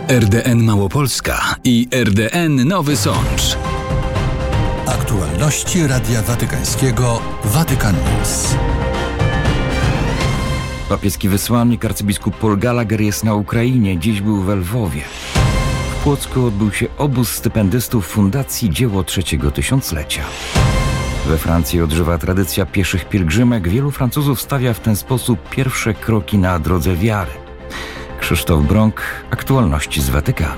RDN Małopolska i RDN Nowy Sącz. Aktualności Radia Watykańskiego Vatican News. Papieski wysłannik arcybiskup Paul Gallagher jest na Ukrainie. Dziś był we Lwowie. W Płocku odbył się obóz stypendystów Fundacji Dzieło Trzeciego Tysiąclecia. We Francji odżywa tradycja pieszych pielgrzymek. Wielu Francuzów stawia w ten sposób pierwsze kroki na drodze wiary. Krzysztof Brąk, aktualności z Watykanu.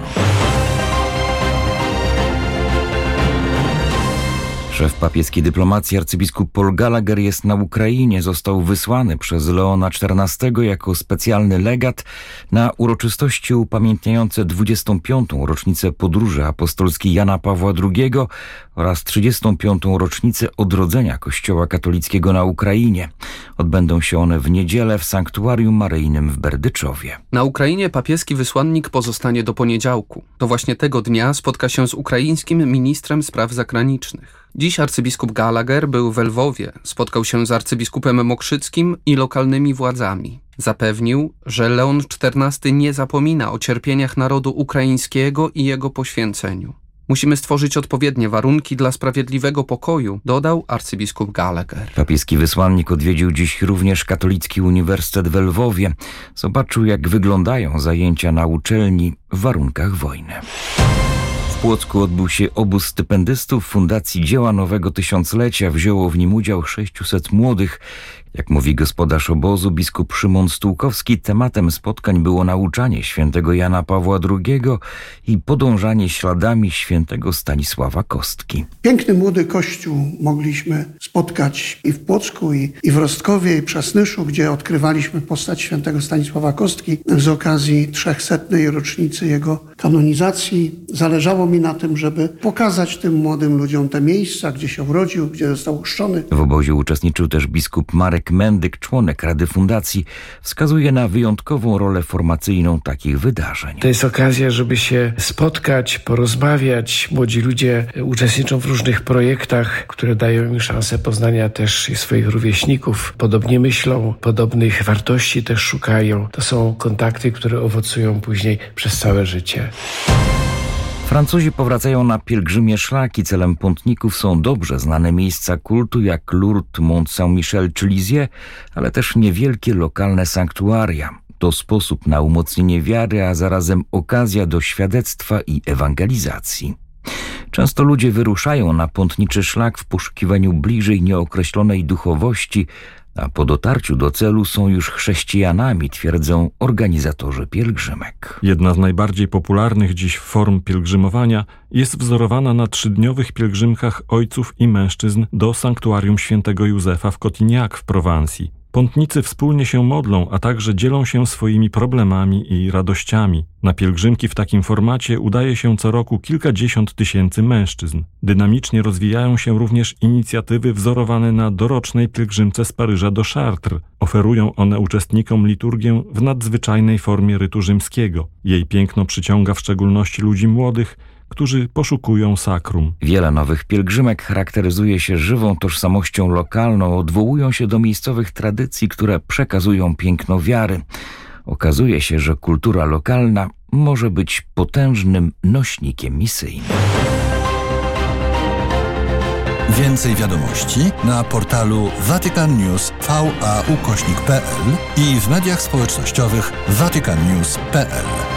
Szef papieskiej dyplomacji arcybiskup Paul Gallagher jest na Ukrainie. Został wysłany przez Leona XIV jako specjalny legat na uroczystości upamiętniające 25. rocznicę podróży apostolskiej Jana Pawła II oraz 35. rocznicę odrodzenia Kościoła katolickiego na Ukrainie. Odbędą się one w niedzielę w Sanktuarium Maryjnym w Berdyczowie. Na Ukrainie papieski wysłannik pozostanie do poniedziałku. To właśnie tego dnia spotka się z ukraińskim ministrem spraw zagranicznych. Dziś arcybiskup Gallagher był we Lwowie, spotkał się z arcybiskupem Mokrzyckim i lokalnymi władzami. Zapewnił, że Leon XIV nie zapomina o cierpieniach narodu ukraińskiego i jego poświęceniu. Musimy stworzyć odpowiednie warunki dla sprawiedliwego pokoju, dodał arcybiskup Gallagher. Papieski wysłannik odwiedził dziś również Katolicki Uniwersytet we Lwowie. Zobaczył, jak wyglądają zajęcia na uczelni w warunkach wojny. W Płocku odbył się obóz stypendystów Fundacji Dzieła Nowego Tysiąclecia. Wzięło w nim udział 600 młodych. Jak mówi gospodarz obozu, biskup Szymon Stułkowski, tematem spotkań było nauczanie świętego Jana Pawła II i podążanie śladami świętego Stanisława Kostki. Piękny młody kościół mogliśmy spotkać i w Płocku, i w Rostkowie, i Przasnyszu, gdzie odkrywaliśmy postać świętego Stanisława Kostki z okazji 300. rocznicy jego kanonizacji. Zależało mi na tym, żeby pokazać tym młodym ludziom te miejsca, gdzie się urodził, gdzie został chrzczony. W obozie uczestniczył też biskup Marek Mendyk, członek Rady Fundacji. Wskazuje na wyjątkową rolę formacyjną takich wydarzeń. To jest okazja, żeby się spotkać, porozmawiać. Młodzi ludzie uczestniczą w różnych projektach, które dają im szansę poznania też swoich rówieśników. Podobnie myślą, podobnych wartości też szukają. To są kontakty, które owocują później przez całe życie. Francuzi powracają na pielgrzymie szlaki. Celem pątników są dobrze znane miejsca kultu jak Lourdes, Mont Saint-Michel czy Lisieux, ale też niewielkie lokalne sanktuaria. To sposób na umocnienie wiary, a zarazem okazja do świadectwa i ewangelizacji. Często ludzie wyruszają na pątniczy szlak w poszukiwaniu bliżej nieokreślonej duchowości, a po dotarciu do celu są już chrześcijanami, twierdzą organizatorzy pielgrzymek. Jedna z najbardziej popularnych dziś form pielgrzymowania jest wzorowana na 3-dniowych pielgrzymkach ojców i mężczyzn do sanktuarium świętego Józefa w Cotignac w Prowansji. Pątnicy wspólnie się modlą, a także dzielą się swoimi problemami i radościami. Na pielgrzymki w takim formacie udaje się co roku kilkadziesiąt tysięcy mężczyzn. Dynamicznie rozwijają się również inicjatywy wzorowane na dorocznej pielgrzymce z Paryża do Chartres. Oferują one uczestnikom liturgię w nadzwyczajnej formie rytu rzymskiego. Jej piękno przyciąga w szczególności ludzi młodych, którzy poszukują sakrum. Wiele nowych pielgrzymek charakteryzuje się żywą tożsamością lokalną, odwołują się do miejscowych tradycji, które przekazują piękno wiary. Okazuje się, że kultura lokalna może być potężnym nośnikiem misyjnym. Więcej wiadomości na portalu vaticannews.va/pl i w mediach społecznościowych vaticannews.pl.